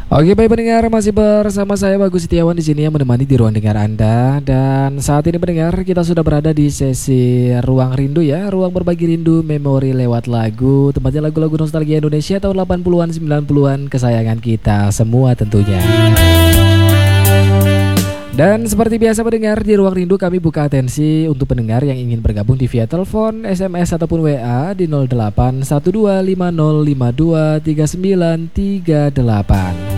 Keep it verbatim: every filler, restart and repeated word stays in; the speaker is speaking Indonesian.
Oke, baik pendengar, masih bersama saya Bagus Setiawan di sini yang menemani di ruang dengar Anda. Dan saat ini pendengar, kita sudah berada di sesi Ruang Rindu ya, ruang berbagi rindu memori lewat lagu, tempatnya lagu-lagu nostalgia Indonesia tahun delapan puluhan sembilan puluhan kesayangan kita semua tentunya. Dan seperti biasa pendengar, di Ruang Rindu kami buka atensi untuk pendengar yang ingin bergabung di via telepon, S M S ataupun W A di nol delapan satu dua lima nol lima dua tiga sembilan tiga delapan.